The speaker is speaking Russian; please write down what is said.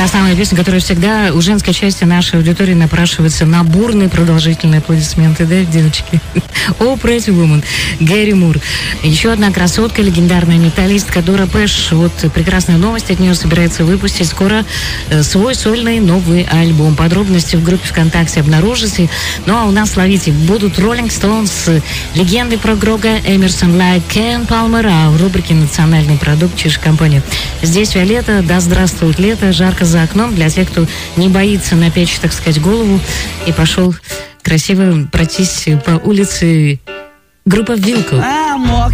та самая песня, которая всегда у женской части нашей аудитории напрашивается на бурные продолжительные аплодисменты, да, девочки? О, Pretty Woman, Гэри Мур. Еще одна красотка, легендарная металлистка Дора Пэш. Вот прекрасная новость от нее: собирается выпустить скоро свой сольный новый альбом. Подробности в группе ВКонтакте обнаружите. Ну а у нас, ловите, будут Rolling Stones, легенды прог-рока Эмерсон, Лайк, Кен Палмер, а в рубрике «Национальный продукт» Чиж Компания. Здесь Виолетта, да здравствует лето, жарко за окном. Для тех, кто не боится напечь, так сказать, голову и пошел красиво пройтись по улице группа «Вилко».